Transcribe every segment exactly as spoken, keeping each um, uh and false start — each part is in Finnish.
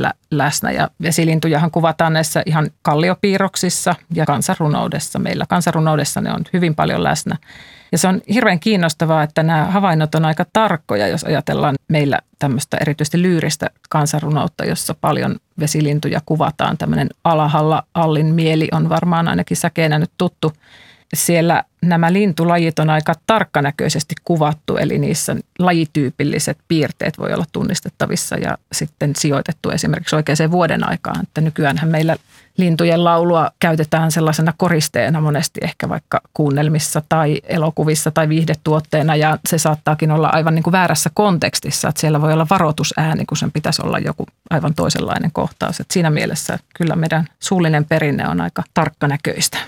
siellä läsnä. Ja vesilintujahan kuvataan näissä ihan kalliopiirroksissa ja kansanrunoudessa. Meillä kansanrunoudessa ne on hyvin paljon läsnä. Ja se on hirveän kiinnostavaa, että nämä havainnot on aika tarkkoja, jos ajatellaan meillä tämmöistä erityisesti lyyristä kansanrunoutta, jossa paljon vesilintuja kuvataan. Tämmöinen Alahalla Allin mieli on varmaan ainakin säkeenä nyt tuttu. Siellä nämä lintulajit on aika tarkkanäköisesti kuvattu, eli niissä lajityypilliset piirteet voi olla tunnistettavissa ja sitten sijoitettu esimerkiksi oikeaan vuoden aikaan. Että nykyäänhän meillä lintujen laulua käytetään sellaisena koristeena monesti ehkä vaikka kuunnelmissa tai elokuvissa tai viihdetuotteena ja se saattaakin olla aivan niin kuin väärässä kontekstissa, että siellä voi olla varoitusääni, kun sen pitäisi olla joku aivan toisenlainen kohtaus. Että siinä mielessä kyllä meidän suullinen perinne on aika tarkkanäköistä.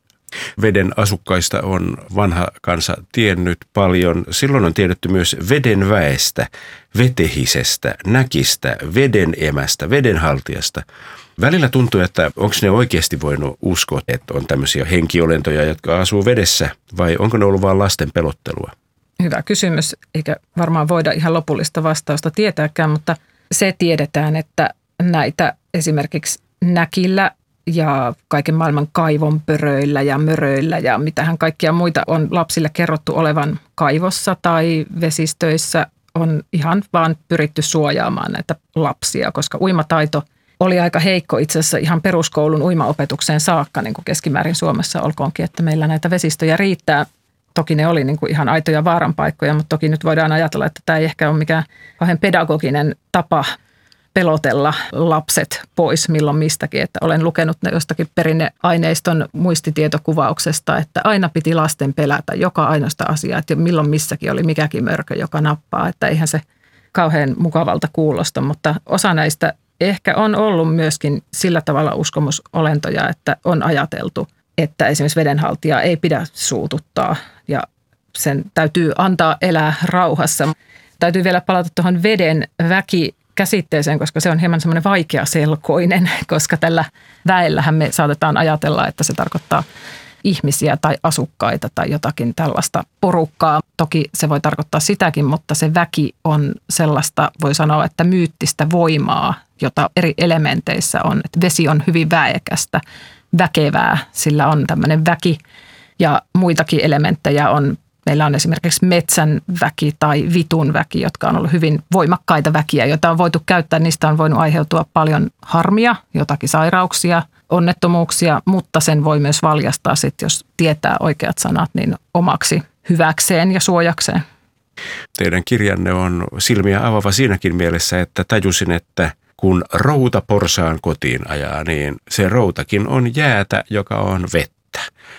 Veden asukkaista on vanha kansa tiennyt paljon. Silloin on tiedetty myös veden väestä, vetehisestä, näkistä, veden emästä, vedenhaltijasta. Välillä tuntuu, että onko ne oikeasti voinut uskoa, että on tämmöisiä henkiolentoja, jotka asuu vedessä, vai onko ne ollut vain lasten pelottelua? Hyvä kysymys, eikä varmaan voida ihan lopullista vastausta tietääkään, mutta se tiedetään, että näitä esimerkiksi näkillä ja kaiken maailman kaivonpöröillä ja möröillä ja mitähän kaikkia muita on lapsille kerrottu olevan kaivossa tai vesistöissä, on ihan vaan pyritty suojaamaan näitä lapsia, koska uimataito oli aika heikko itse asiassa ihan peruskoulun uimaopetukseen saakka, niin kuin keskimäärin Suomessa olkoonkin, että meillä näitä vesistöjä riittää. Toki ne oli niin kuin ihan aitoja vaaranpaikkoja, mutta toki nyt voidaan ajatella, että tämä ei ehkä ole mikään kauhean pedagoginen tapa pelotella lapset pois milloin mistäkin. Että olen lukenut ne jostakin perinneaineiston muistitietokuvauksesta, että aina piti lasten pelätä joka ainoasta asiaa, että milloin missäkin oli mikäkin mörkö, joka nappaa. Että eihän se kauhean mukavalta kuulosta, mutta osa näistä ehkä on ollut myöskin sillä tavalla uskomusolentoja, että on ajateltu, että esimerkiksi vedenhaltijaa ei pidä suututtaa ja sen täytyy antaa elää rauhassa. Täytyy vielä palata tuohon veden väkikäsitteeseen, koska se on hieman semmoinen vaikeaselkoinen, koska tällä väellähän me saatetaan ajatella, että se tarkoittaa ihmisiä tai asukkaita tai jotakin tällaista porukkaa. Toki se voi tarkoittaa sitäkin, mutta se väki on sellaista, voi sanoa, että myyttistä voimaa, jota eri elementeissä on. Että vesi on hyvin väekästä, väkevää, sillä on tämmöinen väki ja muitakin elementtejä on. Meillä on esimerkiksi metsän väki tai vitun väki, jotka on ollut hyvin voimakkaita väkiä, joita on voitu käyttää. Niistä on voinut aiheutua paljon harmia, jotakin sairauksia, onnettomuuksia, mutta sen voi myös valjastaa sitten, jos tietää oikeat sanat, niin omaksi hyväkseen ja suojakseen. Teidän kirjanne on silmiä avaava siinäkin mielessä, että tajusin, että kun routa porsaan kotiin ajaa, niin se routakin on jäätä, joka on vettä.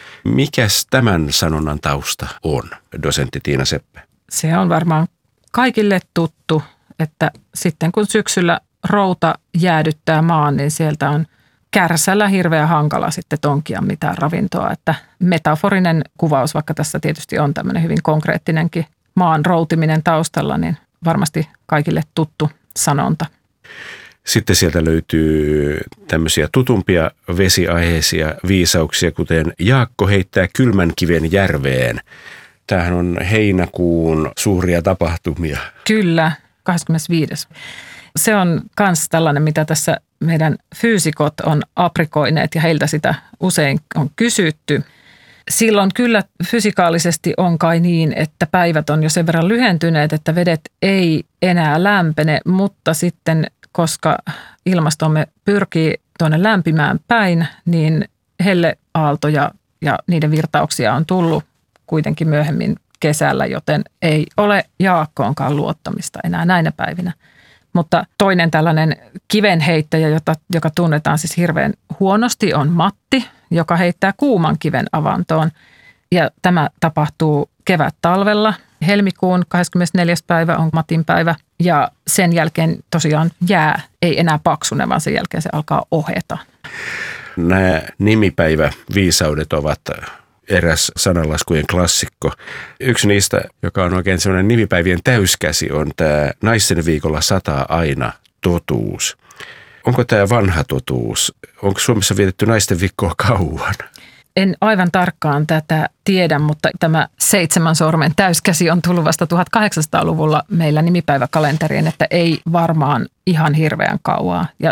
Mikäs tämän sanonnan tausta on, dosentti Tiina Seppä? Se on varmaan kaikille tuttu, että sitten kun syksyllä routa jäädyttää maan, niin sieltä on kärsällä hirveän hankala sitten tonkia mitään ravintoa. Että metaforinen kuvaus, vaikka tässä tietysti on tämmöinen hyvin konkreettinenkin maan routiminen taustalla, niin varmasti kaikille tuttu sanonta. Sitten sieltä löytyy tämmöisiä tutumpia vesiaiheisia viisauksia, kuten Jaakko heittää kylmän kiven järveen. Tämähän on heinäkuun suuria tapahtumia. Kyllä, kahdeskymmenesviides Se on myös tällainen, mitä tässä meidän fyysikot on aprikoineet ja heiltä sitä usein on kysytty. Silloin kyllä fysikaalisesti on kai niin, että päivät on jo sen verran lyhentyneet, että vedet ei enää lämpene, mutta sitten koska ilmastomme pyrkii tuonne lämpimään päin, niin helleaaltoja ja niiden virtauksia on tullut kuitenkin myöhemmin kesällä, joten ei ole Jaakkoonkaan luottamista enää näinä päivinä. Mutta toinen tällainen kivenheittäjä, jota, joka tunnetaan siis hirveän huonosti, on Matti, joka heittää kuuman kiven avantoon. Ja tämä tapahtuu kevät-talvella. Helmikuun kahdeskymmenesneljäs päivä on Matin päivä ja sen jälkeen tosiaan jää ei enää paksune, vaan sen jälkeen se alkaa oheta. Nämä nimipäiväviisaudet ovat eräs sananlaskujen klassikko. Yksi niistä, joka on oikein sellainen nimipäivien täyskäsi, on tämä naisten viikolla sataa aina totuus. Onko tämä vanha totuus? Onko Suomessa vietetty naisten viikkoa kauan? En aivan tarkkaan tätä tiedä, mutta tämä seitsemän sormen täyskäsi on tullut vasta tuhatkahdeksansataaluvulla meillä nimipäiväkalenteriin, että ei varmaan ihan hirveän kauaa. Ja